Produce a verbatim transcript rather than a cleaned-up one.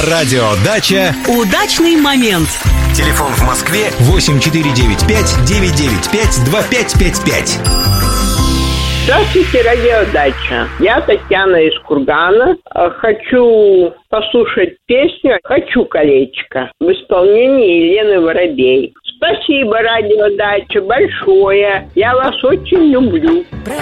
Радио Дача. Удачный момент. Телефон в Москве восемь четыре девять пять девять девять пять два пять пять пять. Здравствуйте, Радио Дача. Я Татьяна из Кургана. Хочу послушать песню «Хочу колечко» в исполнении Елены Воробей. Спасибо, Радио Дача, большое. Я вас очень люблю.